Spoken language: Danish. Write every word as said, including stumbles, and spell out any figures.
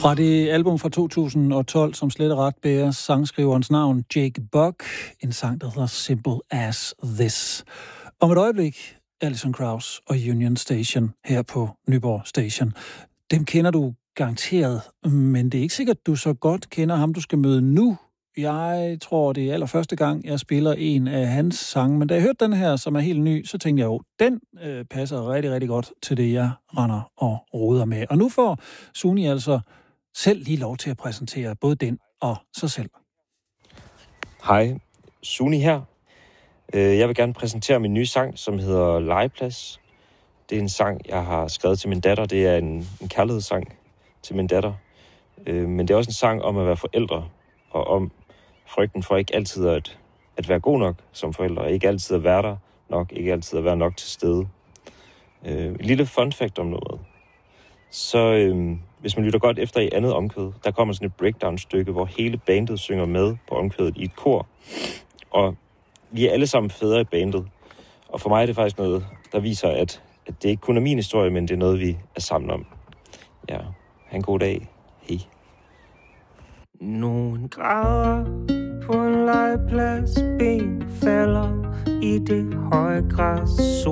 Fra det album fra to tusind og tolv, som slet og ret bærer sangskriverens navn, Jake Buck, en sang, der hedder Simple As This. Om et øjeblik, Alison Krauss og Union Station her på Nyborg Station. Dem kender du garanteret, men det er ikke sikkert, du så godt kender ham, du skal møde nu. Jeg tror, det er allerførste gang, jeg spiller en af hans sange, men da jeg hørte den her, som er helt ny, så tænkte jeg jo, den øh, passer rigtig, rigtig godt til det, jeg render og roder med. Og nu får Suni altså selv lige lov til at præsentere både den og sig selv. Hej, Suni her. Jeg vil gerne præsentere min nye sang, som hedder Legeplads. Det er en sang, jeg har skrevet til min datter. Det er en, en kærlighedssang til min datter. Men det er også en sang om at være forældre, og om frygten for ikke altid at, at være god nok som forældre, ikke altid at være der nok, ikke altid at være nok til stede. En lille fun fact om noget. Så øh, hvis man lytter godt efter i andet omkvæd, der kommer sådan et breakdown-stykke, hvor hele bandet synger med på omkvædet i et kor. Og vi er alle sammen fædre i bandet. Og for mig er det faktisk noget, der viser, at, at det ikke kun er min historie, men det er noget, vi er sammen om. Ja, ha' en god dag. Hej. Nogen græder på en legeplads, ben falder i det høje græs.